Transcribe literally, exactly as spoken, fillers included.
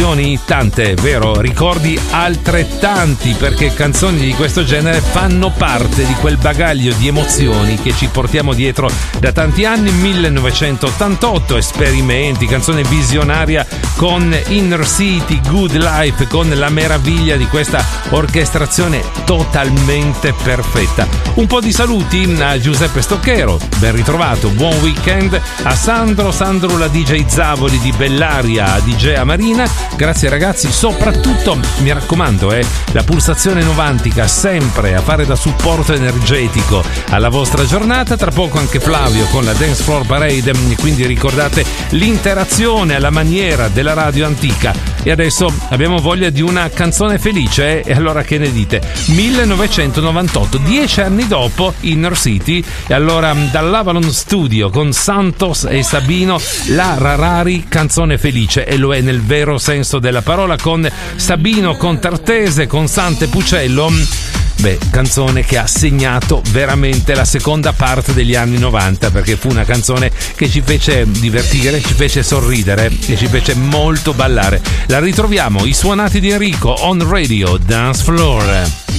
emozioni tante, vero? Ricordi altrettanti, perché canzoni di questo genere fanno parte di quel bagaglio di emozioni che ci portiamo dietro da tanti anni. millenovecentottantotto, esperimenti, canzone visionaria con Inner City, Good Life, con la meraviglia di questa orchestrazione totalmente perfetta. Un po' di saluti a Giuseppe Stocchero, ben ritrovato, buon weekend. A Sandro, Sandro la D J Zavoli di Bellaria, a D J Amarina, grazie ragazzi, soprattutto mi raccomando, eh, la pulsazione novantica sempre a fare da supporto energetico alla vostra giornata. Tra poco anche Flavio con la Dance Floor Parade, quindi ricordate l'interazione alla maniera della radio antica. E adesso abbiamo voglia di una canzone felice, eh? E allora che ne dite? millenovecentonovantotto, dieci anni dopo Inner City, e allora dall'Avalon Studio con Santos e Sabino, la Rarari canzone felice, e lo è nel vero senso della parola, con Sabino, con Tartese, con Sante Pucello. Beh, canzone che ha segnato veramente la seconda parte degli anni novanta, perché fu una canzone che ci fece divertire, ci fece sorridere e ci fece molto ballare. La ritroviamo, i suonati di Enrico on Radio Dance Floor.